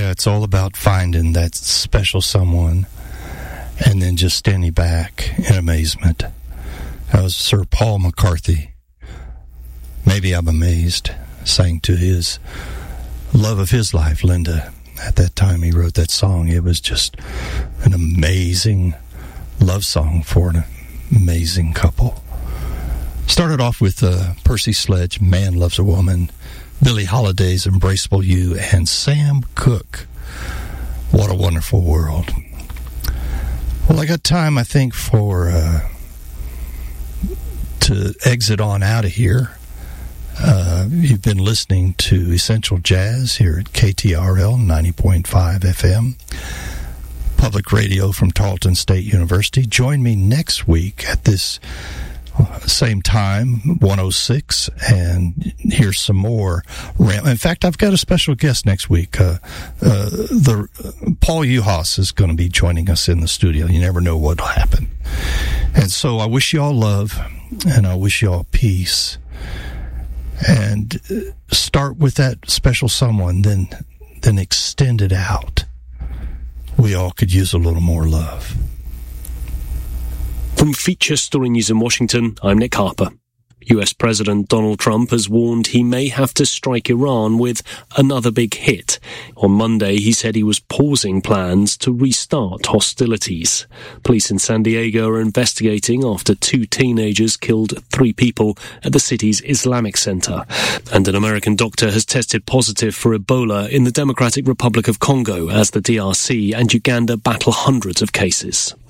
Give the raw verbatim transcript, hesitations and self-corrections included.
Yeah, it's all about finding that special someone and then just standing back in amazement. That was Sir Paul McCarthy. Maybe I'm amazed, sang to his love of his life, Linda. At that time he wrote that song. It was just an amazing love song for an amazing couple. Started off with uh, Percy Sledge, Man Loves a Woman, Billie Holiday's Embraceable You, and Sam Cooke, What a Wonderful World. Well, I got time, I think, for uh, to exit on out of here. Uh, you've been listening to Essential Jazz here at K T R L ninety point five F M, public radio from Tarleton State University. Join me next week at this same time, one oh six, and here's some more. In fact, I've got a special guest next week. Uh, uh, the uh, Paul Uhas is going to be joining us in the studio. You never know what'll happen. And so I wish you all love, and I wish you all peace. And start with that special someone, then then extend it out. We all could use a little more love. From Feature Story News in Washington, I'm Nick Harper. U S President Donald Trump has warned he may have to strike Iran with another big hit. On Monday, he said he was pausing plans to restart hostilities. Police in San Diego are investigating after two teenagers killed three people at the city's Islamic Center. And an American doctor has tested positive for Ebola in the Democratic Republic of Congo as the D R C and Uganda battle hundreds of cases.